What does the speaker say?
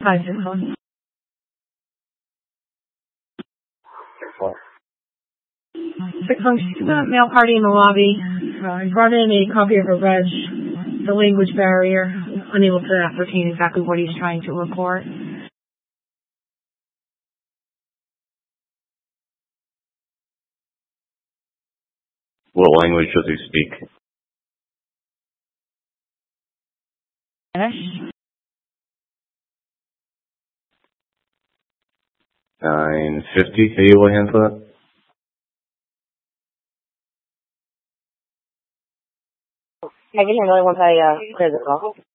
561. What? 600, male party in the lobby. Brought in a copy of a reg. The language barrier. Unable to ascertain exactly what he's trying to report. What language does he speak? Spanish. 950. Are you able to answer that? I can hear another once I clear the call.